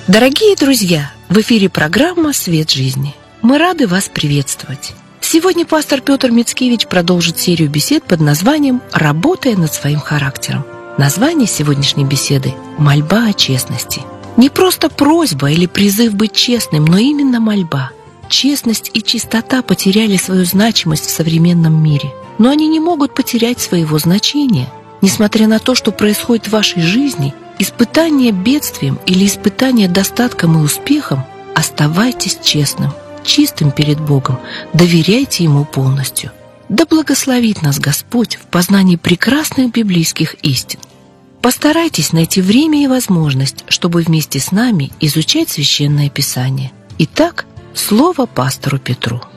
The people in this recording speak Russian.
Дорогие друзья, в эфире программа «Свет жизни». Мы рады вас приветствовать. Сегодня пастор Петр Мицкевич продолжит серию бесед под названием «Работая над своим характером». Название сегодняшней беседы – «Мольба о честности». Не просто просьба или призыв быть честным, но именно мольба. Честность и чистота потеряли свою значимость в современном мире, но они не могут потерять своего значения. Несмотря на то, что происходит в вашей жизни, испытание бедствием или испытание достатком и успехом, оставайтесь честным, чистым перед Богом, доверяйте Ему полностью. Да благословит нас Господь в познании прекрасных библейских истин. Постарайтесь найти время и возможность, чтобы вместе с нами изучать Священное Писание. Итак, слово пастору Петру.